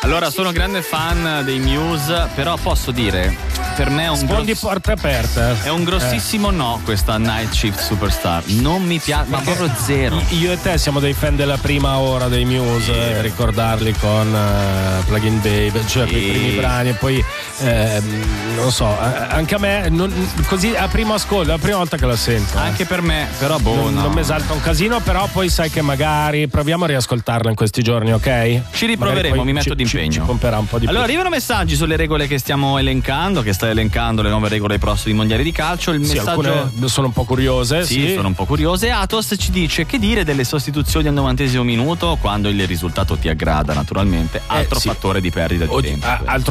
Allora, sono grande fan dei Muse, però posso dire, per me è un porte aperte. È un grossissimo no questa Night Shift Superstar. Non mi piace, ma proprio zero. Io e te siamo dei fan della prima ora dei Muse, ricordarli con Plug-in Baby, cioè i primi brani, e poi non so, anche a me così a primo ascolto, la prima volta che la sento. Anche per me, però non mi esalta un casino, però poi sai che magari proviamo a riascoltarla in questi giorni, ok? Ci riproveremo, mi metto d'impegno. Ci pomperà un po' di più. Allora arrivano messaggi sulle regole che stiamo elencando, che sta elencando le nuove regole ai prossimi mondiali di calcio. Il messaggio sono un po' curiose. Sì, sono un po' curiose. Atos ci dice: che dire delle sostituzioni al 90° minuto quando il risultato ti aggrada, naturalmente. Altro fattore di perdita di tempo.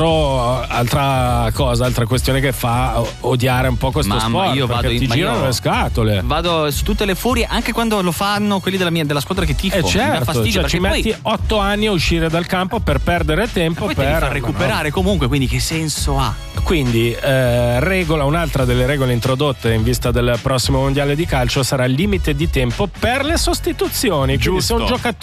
Altra questione che fa odiare un po' questo sport. Io vado ti girano le scatole. Vado su tutte le furie, anche quando lo fanno quelli della squadra che tifo. Certo, mi dà fastidio, ci metti 8 anni a uscire dal campo per perdere tempo, poi devi far recuperare comunque, quindi che senso ha? Quindi un'altra delle regole introdotte in vista del prossimo mondiale di calcio sarà il limite di tempo per le sostituzioni. Quindi se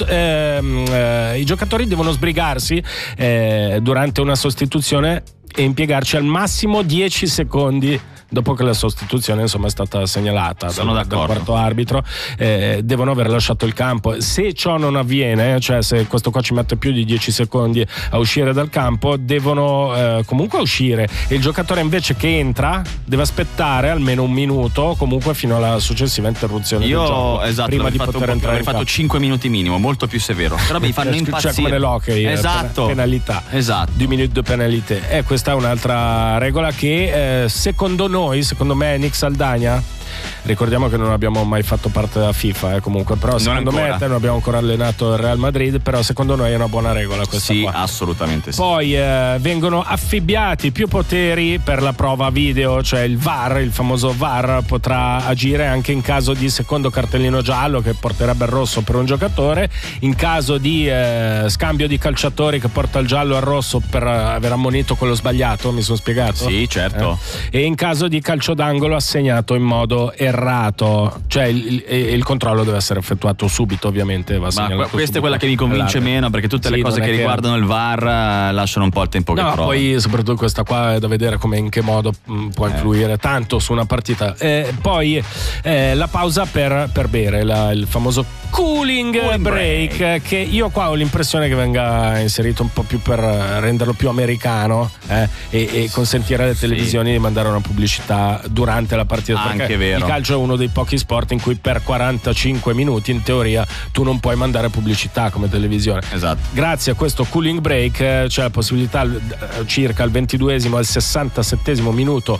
i giocatori devono sbrigarsi durante una sostituzione e impiegarci al massimo 10 secondi dopo che la sostituzione è stata segnalata dal quarto arbitro, devono aver lasciato il campo. Se ciò non avviene, cioè se questo qua ci mette più di 10 secondi a uscire dal campo, devono comunque uscire, e il giocatore invece che entra deve aspettare almeno un minuto comunque fino alla successiva interruzione del gioco, prima di poter entrare. Avrei fatto 5 minuti minimo, molto più severo, però mi fanno impazzire, come nell'hockey, esatto, penalità, esatto, 2 minuti di penalità. Questa è un'altra regola che secondo me Nick Saldagna, ricordiamo che non abbiamo mai fatto parte della FIFA comunque, però secondo me non abbiamo ancora allenato il Real Madrid, però secondo noi è una buona regola questa qua. Assolutamente sì. Poi vengono affibbiati più poteri per la prova video, cioè il VAR, il famoso VAR potrà agire anche in caso di secondo cartellino giallo che porterebbe il rosso per un giocatore, in caso di scambio di calciatori che porta il giallo al rosso per aver ammonito quello sbagliato, mi sono spiegato? Sì, certo. E in caso di calcio d'angolo assegnato in modo errato, cioè il controllo deve essere effettuato subito, ovviamente. Questa è quella che mi convince meno, perché tutte le cose che riguardano il VAR lasciano un po' il tempo che trova. Poi soprattutto questa qua è da vedere in che modo può influire tanto su una partita. Poi la pausa per bere, il famoso cooling break, che io qua ho l'impressione che venga inserito un po' più per renderlo più americano e consentire alle televisioni di mandare una pubblicità durante la partita. Anche vero. Il calcio è uno dei pochi sport in cui per 45 minuti in teoria tu non puoi mandare pubblicità come televisione. Esatto. Grazie a questo cooling break c'è la possibilità circa al 22esimo al 67esimo minuto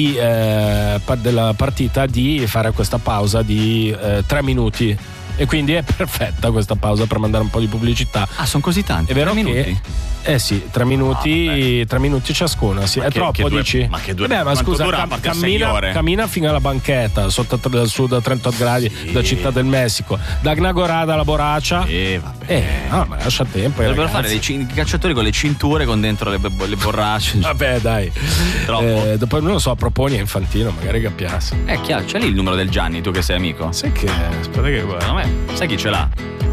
della partita di fare questa pausa di 3 minuti. E quindi è perfetta questa pausa per mandare un po' di pubblicità. Sono così tanti? È vero 3 minuti? Sì, 3 minuti, 3 minuti ciascuna. Sì. È troppo, dici? Ma che due? Ma scusa, cammina fino alla banchetta sotto sud a 38 gradi, da Città del Messico, da Gnagorada alla Boraccia. Ma lascia tempo. Dovrebbero fare i cacciatori con le cinture con dentro le borracce. Vabbè, dai. Troppo. Dopo non lo so, proponi a Infantino, magari cappiasse. Chiaro, c'è lì il numero del Gianni, tu che sei amico. Sai che aspetta che guarda. Sai chi ce l'ha?